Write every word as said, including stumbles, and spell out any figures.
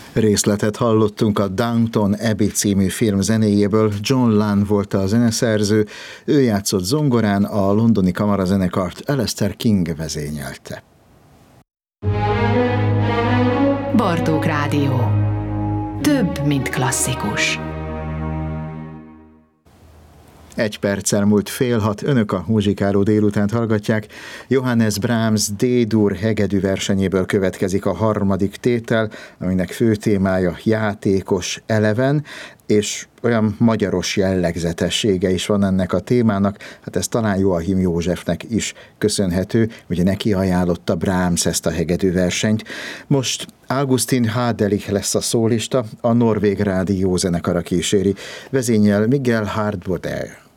Részletet hallottunk a Downton Abbey című film zenéjéből. John Lunn volt a zeneszerző, ő játszott zongorán, a londoni kamarazenekart Alastair King vezényelte. Bartók Rádió. Több, mint klasszikus. Egy perccel múlt fél hat, önök a muzsikáló délutánt hallgatják. Johannes Brahms D-dur hegedű versenyéből következik a harmadik tétel, aminek fő témája játékos, eleven, és olyan magyaros jellegzetessége is van ennek a témának, hát ez talán Joachim Józsefnek is köszönhető, ugye neki ajánlotta Brahms ezt a hegedű versenyt. Most Augustin Hadelich lesz a szólista, a Norvég Rádió zenekara kíséri, vezényel Miguel Hardbodel.